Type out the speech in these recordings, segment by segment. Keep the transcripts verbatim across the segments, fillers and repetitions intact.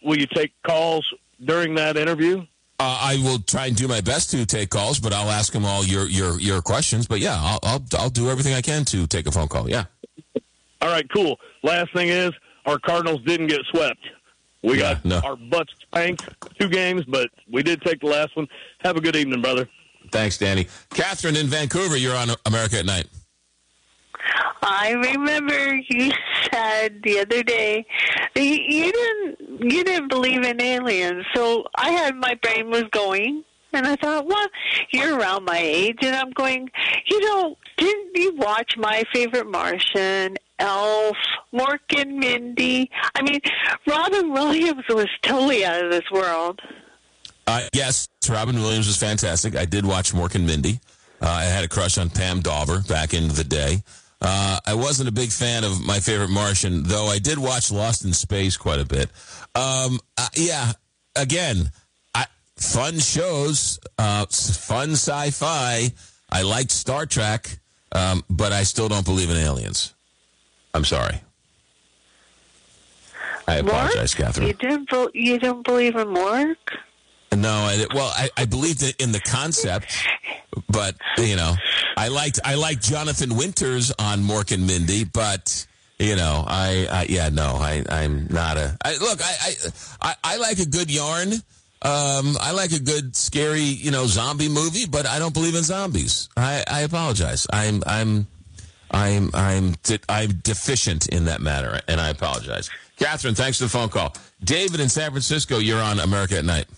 will you take calls during that interview? Uh, I will try and do my best to take calls, but I'll ask them all your your, your questions. But yeah, I'll, I'll I'll do everything I can to take a phone call. Yeah. All right, cool. Last thing is, our Cardinals didn't get swept. We yeah, got no. our butts spanked two games, but we did take the last one. Have a good evening, brother. Thanks, Danny. Catherine in Vancouver, you're on America at Night. I remember you said the other day that you didn't you didn't believe in aliens. So I had my brain was going, and I thought, well, you're around my age, and I'm going, you know, didn't you watch My Favorite Martian, Elf, Mork and Mindy? I mean, Robin Williams was totally out of this world. Uh, yes, Robin Williams was fantastic. I did watch Mork and Mindy. Uh, I had a crush on Pam Dauber back in the day. Uh, I wasn't a big fan of My Favorite Martian, though I did watch Lost in Space quite a bit. Um, uh, yeah, again, I, fun shows, uh, fun sci-fi. I liked Star Trek, um, but I still don't believe in aliens. I'm sorry. I apologize, Mork? Catherine. You didn't, be- you don't believe in Mork? No, I, well, I, I believed in the concept, but you know, I liked I liked Jonathan Winters on Mork and Mindy, but you know, I, I yeah, no, I I'm not a. I, look, I, I I like a good yarn. Um, I like a good scary, you know, zombie movie, but I don't believe in zombies. I, I apologize. I'm I'm I'm I'm de- I'm deficient in that matter, and I apologize. Catherine, thanks for the phone call. David in San Francisco, you're on America at Night.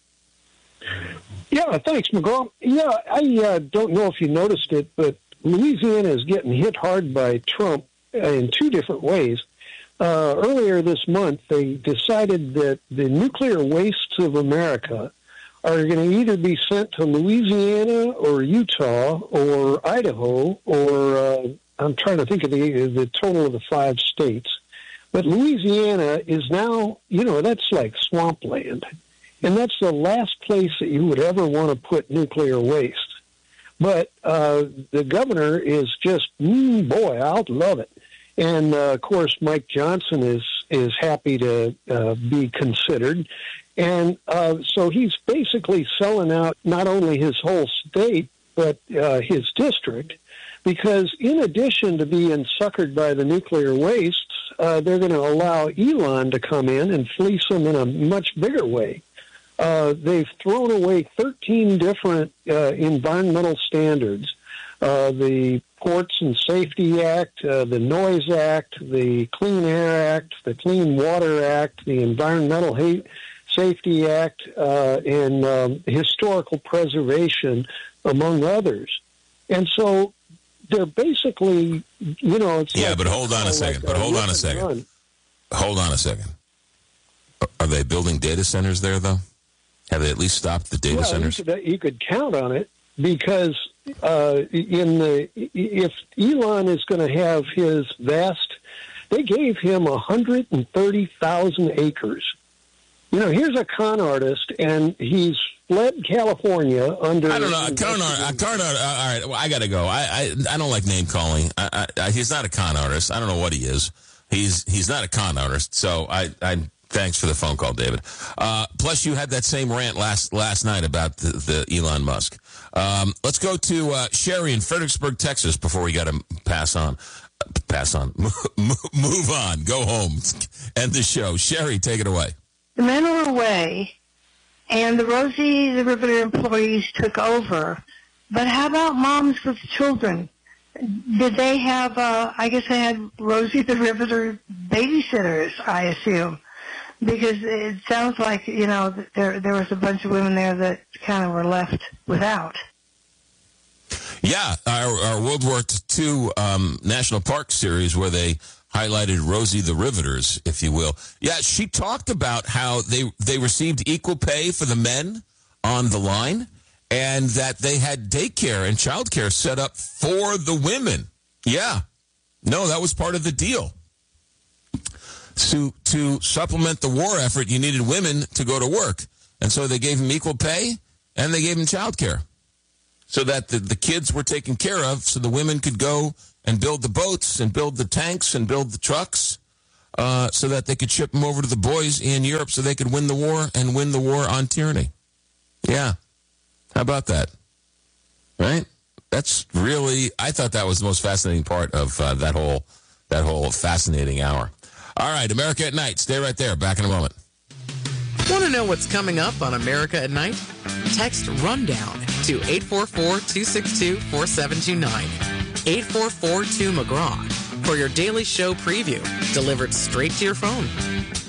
Yeah, thanks, McGraw. Yeah, I uh, don't know if you noticed it, but Louisiana is getting hit hard by Trump in two different ways. Uh, earlier this month, they decided that the nuclear wastes of America are going to either be sent to Louisiana or Utah or Idaho or uh, I'm trying to think of the the total of the five states. But Louisiana is now, you know, that's like swampland. And that's the last place that you would ever want to put nuclear waste. But uh, the governor is just, mm, boy, I'll love it. And, uh, of course, Mike Johnson is, is happy to uh, be considered. And uh, so he's basically selling out not only his whole state, but uh, his district, because in addition to being suckered by the nuclear wastes, uh, they're going to allow Elon to come in and fleece them in a much bigger way. Uh, they've thrown away thirteen different uh, environmental standards, uh, the Ports and Safety Act, uh, the Noise Act, the Clean Air Act, the Clean Water Act, the Environmental ha- Safety Act, uh, and um, Historical Preservation, among others. And so they're basically, you know, it's yeah, like, but hold on a second. Like but hold on a second. Run. Hold on a second. Are they building data centers there, though? Have they at least stopped the data well, centers? You could, you could count on it because uh, in the if Elon is going to have his vast, they gave him one hundred thirty thousand acres. You know, here's a con artist, and he's fled California under. I don't know. A con art. A con art. Uh, all right. Well, I got to go. I, I I don't like name calling. I, I, he's not a con artist. I don't know what he is. He's he's not a con artist. So I I. Thanks for the phone call, David. Uh, plus, you had that same rant last last night about the, the Elon Musk. Um, let's go to uh, Sherry in Fredericksburg, Texas, before we got to pass on. Uh, pass on. Move on. Go home. End the show. Sherry, take it away. The men were away, and the Rosie the Riveter employees took over. But how about moms with children? Did they have, uh, I guess they had Rosie the Riveter babysitters, I assume. Because it sounds like, you know, there there was a bunch of women there that kind of were left without. Yeah, our, our World War Two um, National Park series where they highlighted Rosie the Riveters, if you will. Yeah, she talked about how they, they received equal pay for the men on the line and that they had daycare and childcare set up for the women. Yeah. No, that was part of the deal. To, to supplement the war effort, you needed women to go to work. And so they gave them equal pay, and they gave them child care. So that the, the kids were taken care of, so the women could go and build the boats and build the tanks and build the trucks. uh, so that they could ship them over to the boys in Europe so they could win the war and win the war on tyranny. Yeah. How about that? Right? That's really, I thought that was the most fascinating part of uh, that whole that whole fascinating hour. All right, America at Night. Stay right there. Back in a moment. Want to know what's coming up on America at Night? Text RUNDOWN to eight four four, two six two, four seven two nine. eight four four two McGraw for your daily show preview delivered straight to your phone.